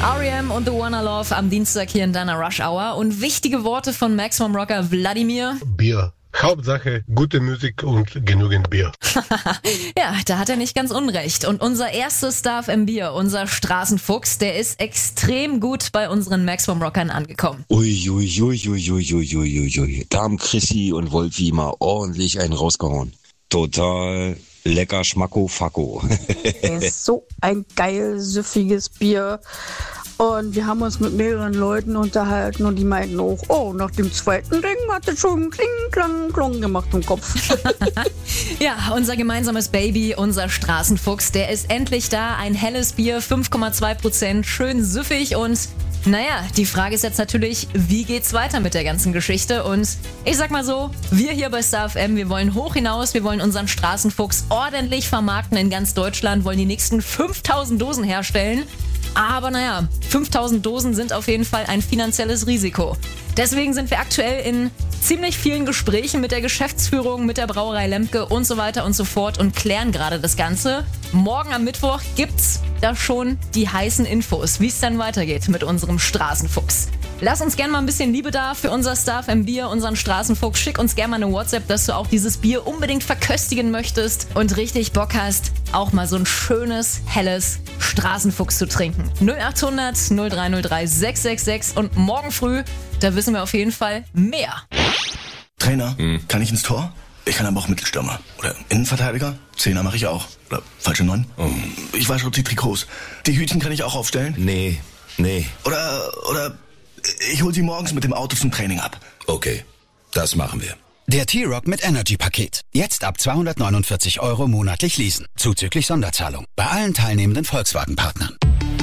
R.E.M. und The One I Love am Dienstag hier in deiner Rush Hour. Und wichtige Worte von Maximum Rocker Wladimir. Bier. Hauptsache gute Musik und genügend Bier. Ja, da hat er nicht ganz unrecht. Und unser erstes Star FM Bier, unser Straßenfuchs, der ist extrem gut bei unseren Maximum Rockern angekommen. Uiuiuiuiuiuiui. Da haben Chrissy und Wolfi mal ordentlich einen rausgehauen. Total lecker Schmacko-Facko. Das ist so ein geil, süffiges Bier. Und wir haben uns mit mehreren Leuten unterhalten und die meinten auch, oh, nach dem zweiten Ding hat es schon kling, klang, klong gemacht im Kopf. Ja, unser gemeinsames Baby, unser Straßenfuchs, der ist endlich da. Ein helles Bier, 5,2%, schön süffig und naja, die Frage ist jetzt natürlich, wie geht's weiter mit der ganzen Geschichte? Und ich sag mal so, wir hier bei Star FM, wir wollen hoch hinaus, wir wollen unseren Straßenfuchs ordentlich vermarkten in ganz Deutschland, wollen die nächsten 5000 Dosen herstellen. Aber naja, 5000 Dosen sind auf jeden Fall ein finanzielles Risiko. Deswegen sind wir aktuell in ziemlich vielen Gesprächen mit der Geschäftsführung, mit der Brauerei Lemke und so weiter und so fort und klären gerade das Ganze. Morgen am Mittwoch gibt's da schon die heißen Infos, wie es dann weitergeht mit unserem Straßenfuchs. Lass uns gerne mal ein bisschen Liebe da für unser Star FM Bier, unseren Straßenfuchs. Schick uns gerne mal eine WhatsApp, dass du auch dieses Bier unbedingt verköstigen möchtest und richtig Bock hast, auch mal so ein schönes, helles Straßenfuchs zu trinken. 0800 0303 666 und morgen früh, da wissen wir auf jeden Fall mehr. Trainer, kann ich ins Tor? Ich kann aber auch Mittelstürmer. Oder Innenverteidiger? Zehner mache ich auch. Oder falsche 9? Ich wasche auch die Trikots. Die Hütchen kann ich auch aufstellen? Nee. Oder ich hol sie morgens mit dem Auto zum Training ab. Okay, das machen wir. Der T-Rock mit Energy-Paket. Jetzt ab 249 € monatlich leasen. Zuzüglich Sonderzahlung. Bei allen teilnehmenden Volkswagen-Partnern.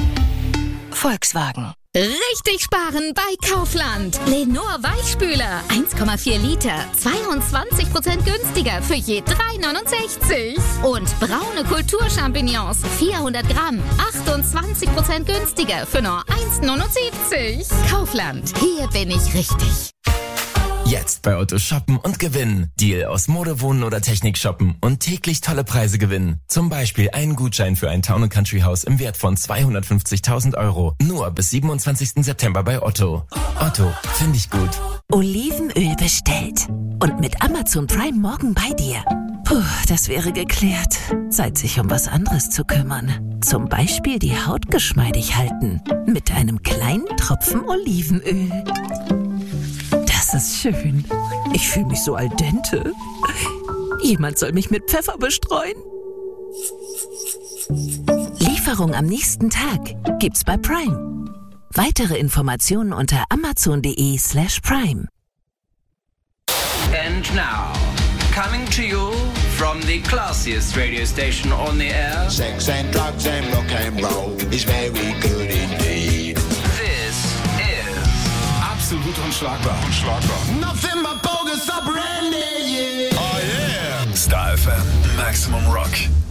Volkswagen. Richtig sparen bei Kaufland. Lenor Weichspüler. 1,4 Liter. 22% günstiger für je 3,69. Und braune Kulturchampignons. 400 Gramm. 28% günstiger für nur 1,79. Kaufland. Hier bin ich richtig. Jetzt bei Otto shoppen und gewinnen. Deal aus Mode, Wohnen oder Technik shoppen und täglich tolle Preise gewinnen. Zum Beispiel einen Gutschein für ein Town & Country Haus im Wert von 250.000 €. Nur bis 27. September bei Otto. Otto, finde ich gut. Olivenöl bestellt. Und mit Amazon Prime morgen bei dir. Puh, das wäre geklärt. Zeit, sich um was anderes zu kümmern. Zum Beispiel die Haut geschmeidig halten. Mit einem kleinen Tropfen Olivenöl. Das ist schön. Ich fühle mich so al dente. Jemand soll mich mit Pfeffer bestreuen. Lieferung am nächsten Tag gibt's bei Prime. Weitere Informationen unter amazon.de/prime. And now, coming to you from the classiest radio station on the air. Sex and drugs and rock and roll is very good indeed. This is Absolut unschlagbar. Nothing but bogus up Randy, yeah. Oh yeah. Star FM, Maximum Rock.